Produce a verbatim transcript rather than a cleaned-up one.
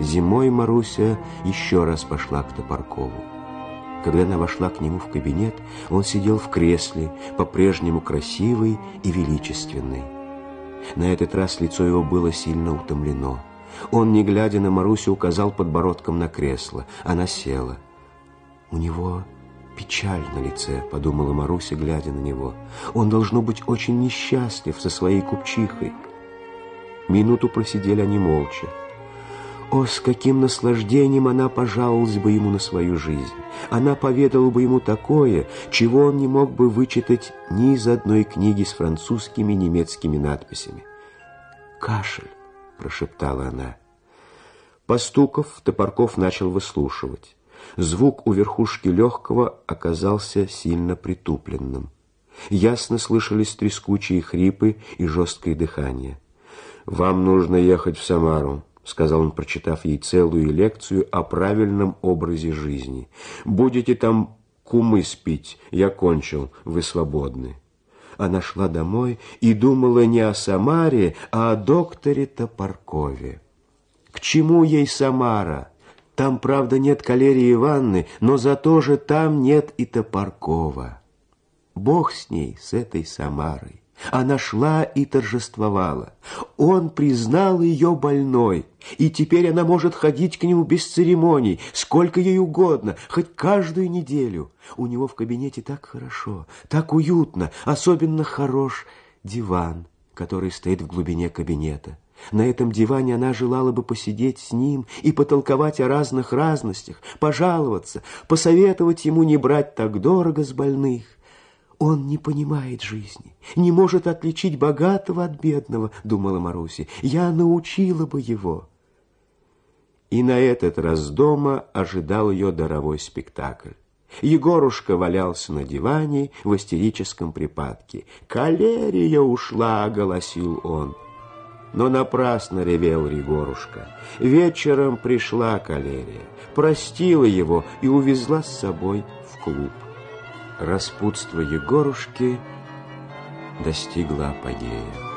Зимой Маруся еще раз пошла к Топоркову. Когда она вошла к нему в кабинет, он сидел в кресле, по-прежнему красивый и величественный. На этот раз лицо его было сильно утомлено. Он, не глядя на Марусю, указал подбородком на кресло. Она села. «У него печаль на лице», — подумала Маруся, глядя на него. «Он должно быть очень несчастлив со своей купчихой». Минуту просидели они молча. О, с каким наслаждением она пожаловалась бы ему на свою жизнь! Она поведала бы ему такое, чего он не мог бы вычитать ни из одной книги с французскими и немецкими надписями. «Кашель», — прошептала она. Постуков, Топорков начал выслушивать. Звук у верхушки легкого оказался сильно притупленным. Ясно слышались трескучие хрипы и жесткое дыхание. «Вам нужно ехать в Самару», — сказал он, прочитав ей целую лекцию о правильном образе жизни. «Будете там кумыс пить, я кончил, вы свободны». Она шла домой и думала не о Самаре, а о докторе Топоркове. К чему ей Самара? Там, правда, нет Калерии Ивановны, но зато же там нет и Топоркова. Бог с ней, с этой Самарой. Она шла и торжествовала. Он признал ее больной, и теперь она может ходить к нему без церемоний, сколько ей угодно, хоть каждую неделю. У него в кабинете так хорошо, так уютно, особенно хорош диван, который стоит в глубине кабинета. На этом диване она желала бы посидеть с ним и потолковать о разных разностях, пожаловаться, посоветовать ему не брать так дорого с больных. «Он не понимает жизни, не может отличить богатого от бедного», — думала Маруся. «Я научила бы его». И на этот раз дома ожидал ее даровой спектакль. Егорушка валялся на диване в истерическом припадке. «Калерия ушла», — голосил он. Но напрасно ревел Егорушка. Вечером пришла Калерия, простила его и увезла с собой в клуб. Распутство Егорушки достигло апогея.